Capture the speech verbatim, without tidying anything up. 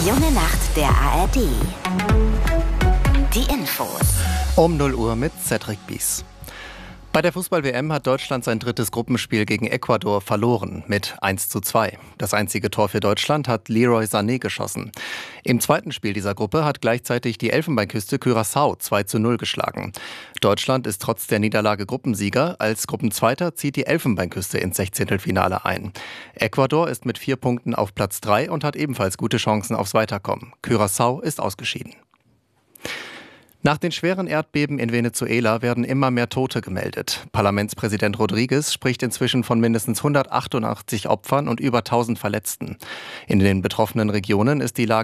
Junge Nacht der A R D. Die Infos. Um null Uhr mit Cedric Bies. Bei der Fußball-W M hat Deutschland sein drittes Gruppenspiel gegen Ecuador verloren mit eins zu zwei. Das einzige Tor für Deutschland hat Leroy Sané geschossen. Im zweiten Spiel dieser Gruppe hat gleichzeitig die Elfenbeinküste Curaçao zwei zu null geschlagen. Deutschland ist trotz der Niederlage Gruppensieger. Als Gruppenzweiter zieht die Elfenbeinküste ins Sechzehntelfinale ein. Ecuador ist mit vier Punkten auf Platz drei und hat ebenfalls gute Chancen aufs Weiterkommen. Curaçao ist ausgeschieden. Nach den schweren Erdbeben in Venezuela werden immer mehr Tote gemeldet. Parlamentspräsident Rodriguez spricht inzwischen von mindestens hundertachtundachtzig Opfern und über tausend Verletzten. In den betroffenen Regionen ist die Lage